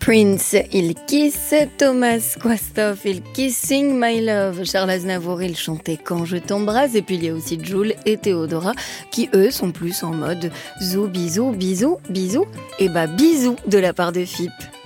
Prince, il kiss, Thomas Quasthoff, il Kissing My Love, Charles Aznavour, il chantait Quand je t'embrasse, et puis il y a aussi Jul et Théodora qui eux sont plus en mode zou, bisous, bisous, bisous, et bah bisous de la part de Phip.